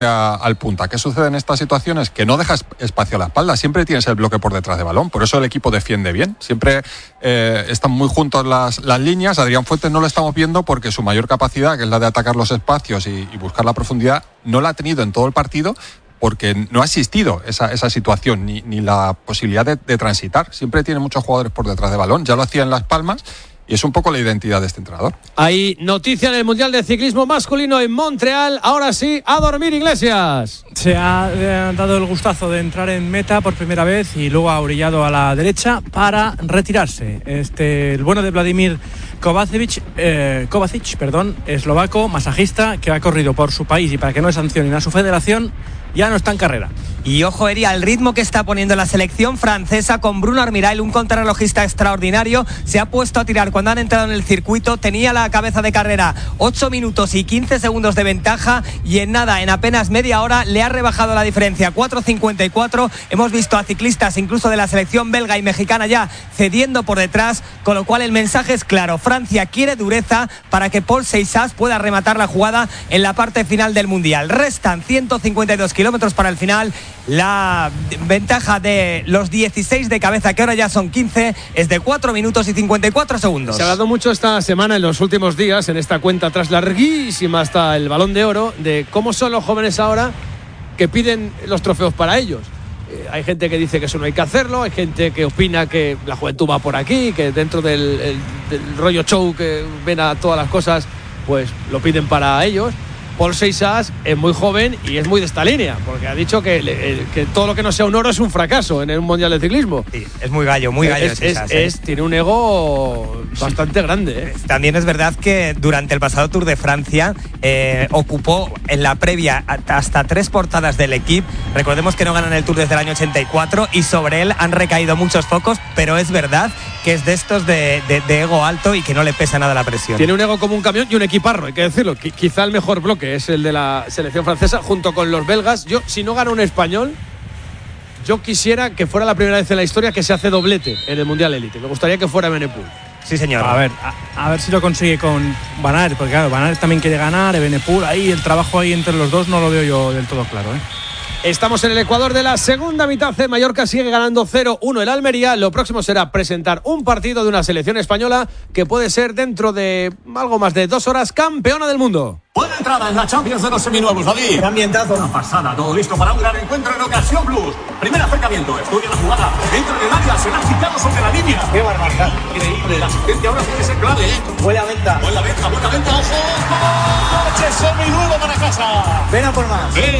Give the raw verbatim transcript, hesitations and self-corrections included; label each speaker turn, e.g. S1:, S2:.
S1: A, al punta. ¿Qué sucede en estas situaciones? Que no dejas espacio a la espalda, siempre tienes el bloque por detrás de balón, por eso el equipo defiende bien, siempre eh, están muy juntos las, las líneas. Adrián Fuentes no lo estamos viendo porque su mayor capacidad, que es la de atacar los espacios y, y buscar la profundidad, no la ha tenido en todo el partido, porque no ha existido esa, esa situación, ni, ni la posibilidad de, de transitar. Siempre tiene muchos jugadores por detrás de balón, ya lo hacía en Las Palmas. Y es un poco la identidad de este entrenador.
S2: Hay noticia en el Mundial de Ciclismo Masculino en Montreal. Ahora sí, a dormir, Iglesias.
S3: Se ha, ha dado el gustazo de entrar en meta por primera vez y luego ha orillado a la derecha para retirarse. Este, el bueno de Vladimir Kovacevic, eh, Kovacic, perdón, eslovaco, masajista, que ha corrido por su país y para que no le sancionen a su federación, ya no está en carrera.
S4: Y ojo, Eri, al ritmo que está poniendo la selección francesa con Bruno Armirail, un contrarrelojista extraordinario, se ha puesto a tirar cuando han entrado en el circuito. Tenía la cabeza de carrera ocho minutos y quince segundos de ventaja y en nada, en apenas media hora le ha rebajado la diferencia, cuatro cincuenta y cuatro. Hemos visto a ciclistas incluso de la selección belga y mexicana ya cediendo por detrás, con lo cual el mensaje es claro: Francia quiere dureza para que Paul Seyssas pueda rematar la jugada en la parte final del Mundial. Restan ciento cincuenta y dos kilómetros para el final. La ventaja de los dieciséis de cabeza, que ahora ya son quince, es de cuatro minutos y cincuenta y cuatro segundos.
S2: Se ha hablado mucho esta semana, en los últimos días, en esta cuenta atrás larguísima hasta el Balón de Oro, de cómo son los jóvenes ahora que piden los trofeos para ellos. Eh, hay gente que dice que eso no hay que hacerlo, hay gente que opina que la juventud va por aquí, que dentro del, el, del rollo show que ven a todas las cosas, pues lo piden para ellos. Paul Seyssas es muy joven y es muy de esta línea, porque ha dicho que, le, que todo lo que no sea un oro es un fracaso en el Mundial de Ciclismo.
S4: Sí, es muy gallo, muy gallo.
S2: Es, Seyssas, es, ¿eh? es, tiene un ego bastante grande. ¿eh?
S4: También es verdad que durante el pasado Tour de Francia eh, ocupó en la previa hasta tres portadas del equipo. Recordemos que no ganan el Tour desde el año ochenta y cuatro y sobre él han recaído muchos focos, pero es verdad que es de estos de, de, de ego alto y que no le pesa nada la presión.
S2: Tiene un ego como un camión y un equiparro, hay que decirlo. Qu- quizá el mejor bloque es el de la selección francesa junto con los belgas. Yo, si no gana un español, yo quisiera que fuera la primera vez en la historia que se hace doblete en el Mundial Élite. Me gustaría que fuera Evenepoel.
S4: Sí, señor.
S3: A ver, a, a ver si lo consigue con Van Aert, porque claro, Van Aert también quiere ganar, Evenepoel, ahí el trabajo ahí entre los dos no lo veo yo del todo claro, ¿eh?
S2: Estamos en el Ecuador de la segunda mitad. El Mallorca sigue ganando cero uno el Almería. Lo próximo será presentar un partido de una selección española que puede ser dentro de algo más de dos horas campeona del mundo.
S5: Buena entrada en la Champions de los seminuevos, David.
S6: Qué ambientazo.
S5: Una pasada, todo listo para un gran encuentro en Ocasión Plus. Primer acercamiento, estudia la jugada. Entra en el área, se la ha quitado sobre la línea.
S6: Qué barbaridad.
S5: Increíble, la asistencia ahora tiene que ser clave, ¿eh?
S6: Buena venta.
S5: Buena venta, buena venta, ojo. ¡Gol! ¡Coche seminuevo para casa!
S6: Ven a por más.
S5: Ven.